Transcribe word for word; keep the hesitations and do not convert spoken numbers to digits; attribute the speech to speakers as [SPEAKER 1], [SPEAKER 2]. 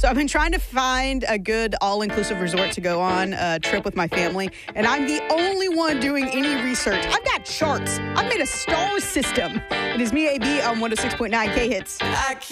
[SPEAKER 1] So I've been trying to find a good all-inclusive resort to go on a trip with my family, and I'm the only one doing any research. I've got charts. I've made a star system. It is me, A B, on one oh six point nine K Hits.